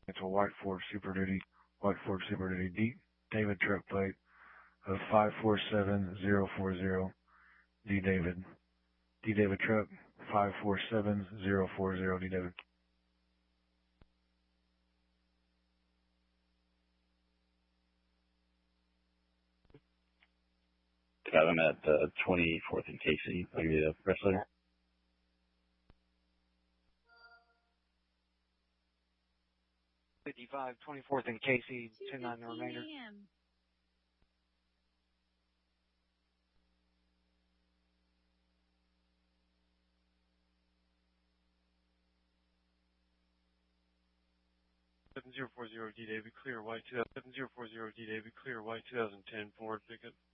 It's a White Ford Super Duty, D David truck plate of 547040 D David truck 547040 D David. Got them at 24th and Casey. I'll give you the press letter. 55, 24th and Casey, 10-9 the remainder. D David, clear white 7040 D David, clear white 2010 Ford pickup.